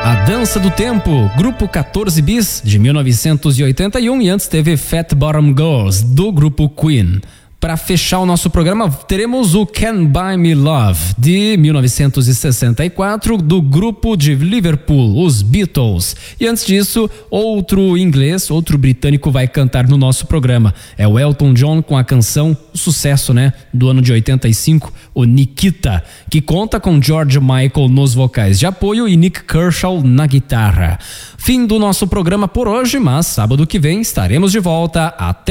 A Dança do Tempo, grupo 14 Bis, de 1981, e antes teve Fat Bottom Girls, do grupo Queen. Para fechar o nosso programa, teremos o Can't Buy Me Love, de 1964, do grupo de Liverpool, os Beatles. E antes disso, outro inglês, outro britânico vai cantar no nosso programa. É o Elton John com a canção, o sucesso, do ano de 85, o Nikita, que conta com George Michael nos vocais de apoio e Nick Kershaw na guitarra. Fim do nosso programa por hoje, mas sábado que vem estaremos de volta. Até